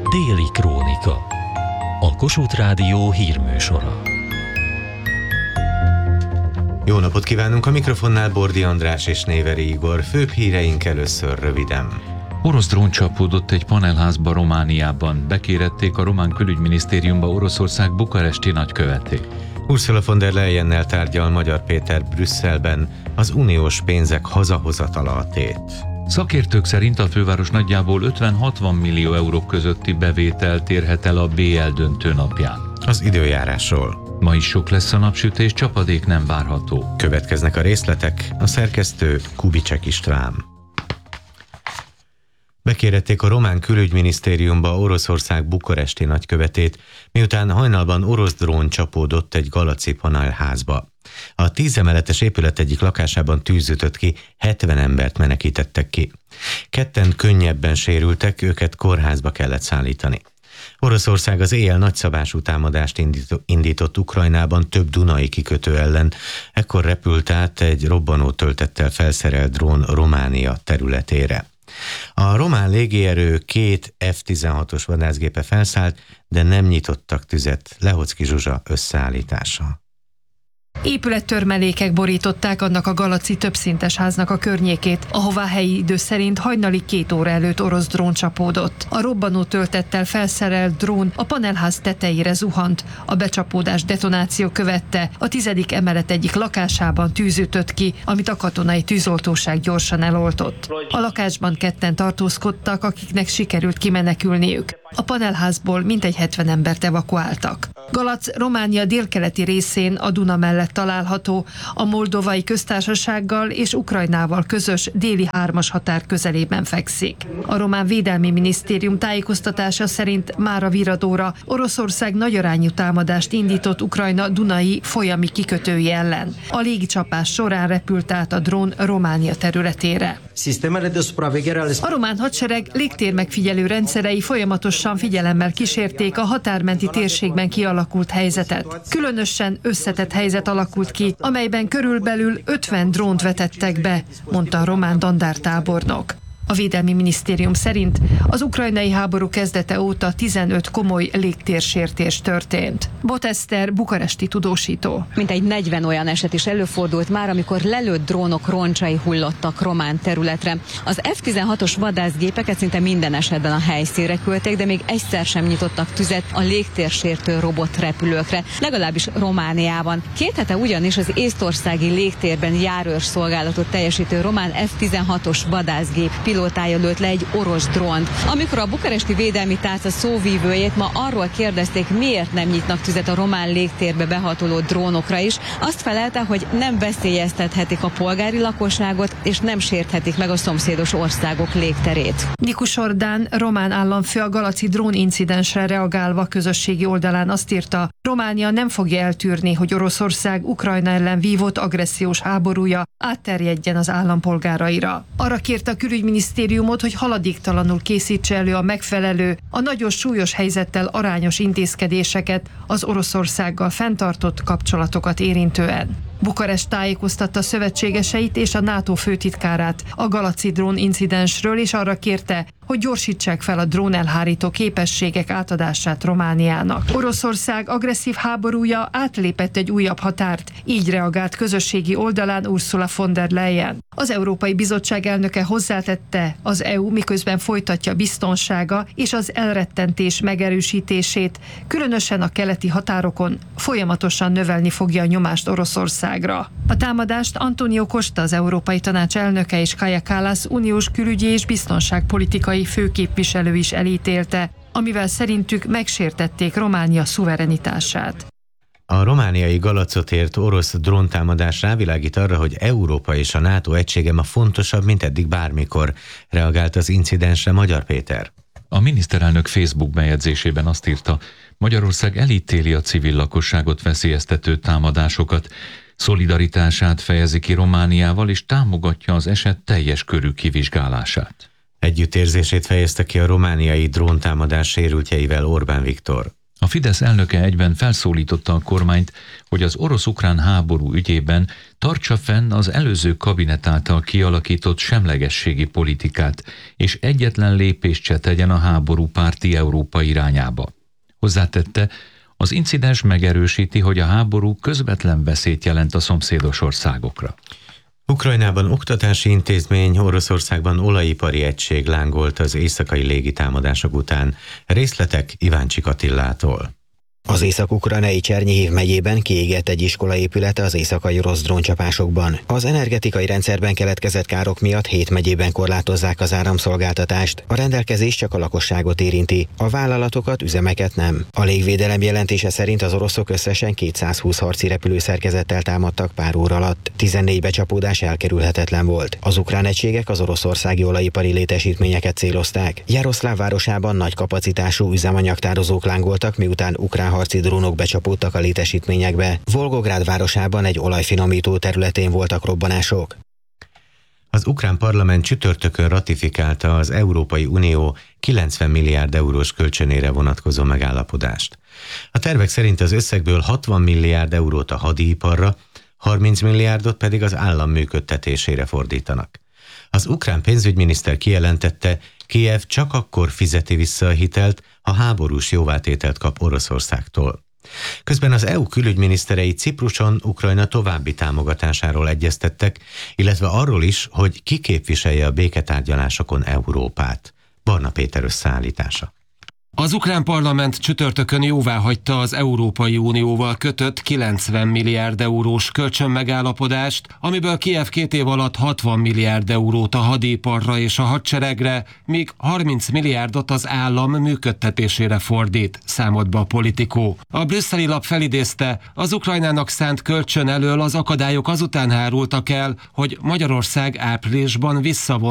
Déli Krónika. A Kossuth Rádió hírműsora. Jó napot kívánunk, a mikrofonnál Bordi András és Néveri Igor. Főbb híreink először röviden. Orosz drón csapódott egy panelházba Romániában. Bekérették a román külügyminisztériumba Oroszország bukaresti nagykövetét. Ursula von der Leyennel tárgyal Magyar Péter Brüsszelben az uniós pénzek hazahozatala a tét. Szakértők szerint a főváros nagyjából 50-60 millió euró közötti bevételt érhet el a BL döntő napján. Az időjárásról. Ma is sok lesz a napsütés, csapadék nem várható. Következnek a részletek, a szerkesztő Kubicek István. Bekérették a román külügyminisztériumba Oroszország bukaresti nagykövetét, miután hajnalban orosz drón csapódott egy galaci panelházba. A 10 emeletes épület egyik lakásában tűz ütött ki, 70 embert menekítettek ki. Ketten könnyebben sérültek, őket kórházba kellett szállítani. Oroszország az éjjel nagyszabású támadást indított Ukrajnában több dunai kikötő ellen, ekkor repült át egy robbanó töltettel felszerelt drón Románia területére. A román légierő 2 F-16-os vadászgépe felszállt, de nem nyitottak tüzet. Lehocki Zsuzsa összeállítása. Épülettörmelékek borították annak a galaci többszintes háznak a környékét, ahová helyi idő szerint hajnali 2 óra előtt orosz drón csapódott. A robbanó töltettel felszerelt drón a panelház tetejére zuhant. A becsapódás detonáció követte, a 10. emelet egyik lakásában tűz ütött ki, amit a katonai tűzoltóság gyorsan eloltott. A lakásban ketten tartózkodtak, akiknek sikerült kimenekülniük. A panelházból mintegy 70 embert evakuáltak. Galac Románia délkeleti részén a Duna mellett található, a Moldovai Köztársasággal és Ukrajnával közös déli 3-as határ közelében fekszik. A román védelmi minisztérium tájékoztatása szerint mára viradóra Oroszország nagyarányú támadást indított Ukrajna dunai folyami kikötői ellen. A légicsapás során repült át a drón Románia területére. A román hadsereg légtérmegfigyelő rendszerei folyamatosan figyelemmel kísérték a határmenti térségben kialakult helyzetet. Különösen összetett helyzet alakult ki, amelyben körülbelül 50 drónt vetettek be, mondta a román dandártábornok. A Védelmi Minisztérium szerint az ukrajnai háború kezdete óta 15 komoly légtérsértés történt. Bot Eszter, bukaresti tudósító. Mintegy 40 olyan eset is előfordult már, amikor lelőtt drónok roncsai hullottak román területre. Az F-16-os vadászgépeket szinte minden esetben a helyszínre küldték, de még egyszer sem nyitottak tüzet a légtérsértő robotrepülőkre, legalábbis Romániában. 2 hete ugyanis az észtországi légtérben járőrszolgálatot teljesítő román F-16-os vadászgép pilótája lőtt le egy orosz drónt. Amikor a bukaresti védelmi tárca szóvívőjét ma arról kérdezték, miért nem nyitnak tüzet a román légtérbe behatoló drónokra is, azt felelte, hogy nem veszélyeztethetik a polgári lakosságot, és nem sérthetik meg a szomszédos országok légterét. Nikus Ordán, román államfő a galaci drónincidensre reagálva közösségi oldalán azt írta, Románia nem fogja eltűrni, hogy Oroszország Ukrajna ellen vívott agressziós háborúja átterjedjen az állampolgáraira. Arra kérte a külügyminisztériumot, hogy haladéktalanul készítse elő a megfelelő, a nagyon súlyos helyzettel arányos intézkedéseket az Oroszországgal fenntartott kapcsolatokat érintően. Bukarest tájékoztatta szövetségeseit és a NATO főtitkárát a galaci drón incidensről, és arra kérte, hogy gyorsítsák fel a drónelhárító képességek átadását Romániának. Oroszország agresszív háborúja átlépett egy újabb határt, így reagált közösségi oldalán Ursula von der Leyen. Az Európai Bizottság elnöke hozzátette, az EU miközben folytatja biztonsága és az elrettentés megerősítését, különösen a keleti határokon folyamatosan növelni fogja a nyomást Oroszországra. A támadást Antonio Costa, az Európai Tanács elnöke, és Kaja Kallas uniós külügyi és biztonságpolitikai főképviselő is elítélte, amivel szerintük megsértették Románia szuverenitását. A romániai Galacot ért orosz dróntámadás rávilágít arra, hogy Európa és a NATO egysége ma fontosabb, mint eddig bármikor, reagált az incidensre Magyar Péter. A miniszterelnök Facebook bejegyzésében azt írta, Magyarország elítéli a civil lakosságot veszélyeztető támadásokat, szolidaritását fejezi ki Romániával, és támogatja az eset teljes körű kivizsgálását. Együttérzését fejezte ki a romániai dróntámadás sérültjeivel Orbán Viktor. A Fidesz elnöke egyben felszólította a kormányt, hogy az orosz-ukrán háború ügyében tartsa fenn az előző kabinet által kialakított semlegességi politikát, és egyetlen lépést se tegyen a háború párti Európa irányába. Hozzátette, az incidens megerősíti, hogy a háború közvetlen veszélyt jelent a szomszédos országokra. Ukrajnában oktatási intézmény, Oroszországban olajipari egység lángolt az éjszakai légitámadások után. Részletek Iváncsik Attilától. Az észak-ukrajnai Csernyihív megyében kiégett egy iskolaépülete az éjszakai orosz dróncsapásokban. Az energetikai rendszerben keletkezett károk miatt 7 megyében korlátozzák az áramszolgáltatást. A rendelkezés csak a lakosságot érinti, a vállalatokat, üzemeket nem. A légvédelem jelentése szerint az oroszok összesen 220 harci repülőszerkezettel támadtak pár óra alatt. 14 becsapódás elkerülhetetlen volt. Az ukrán egységek az oroszországi olajipari létesítményeket célozták. Jaroszláv városában nagy kapacitású üzemanyagtározók lángoltak, miután ukrán harci drónok becsapódtak a létesítményekbe. Volgográd városában egy olajfinomító területén voltak robbanások. Az ukrán parlament csütörtökön ratifikálta az Európai Unió 90 milliárd eurós kölcsönére vonatkozó megállapodást. A tervek szerint az összegből 60 milliárd eurót a hadiiparra, 30 milliárdot pedig az állam működtetésére fordítanak. Az ukrán pénzügyminiszter kijelentette, Kijev csak akkor fizeti vissza a hitelt, ha háborús jóvátételt kap Oroszországtól. Közben az EU külügyminiszterei Cipruson Ukrajna további támogatásáról egyeztettek, illetve arról is, hogy ki képviselje a béketárgyalásokon Európát. Barna Péter összeállítása. Az ukrán parlament csütörtökön jóváhagyta az Európai Unióval kötött 90 milliárd eurós kölcsönmegállapodást, amiből Kijev 2 év alatt 60 milliárd eurót a hadiparra és a hadseregre, míg 30 milliárdot az állam működtetésére fordít, számolt be a Politico. A brüsszeli lap felidézte, az Ukrajnának szánt kölcsön elől az akadályok azután hárultak el, hogy Magyarország áprilisban visszavonta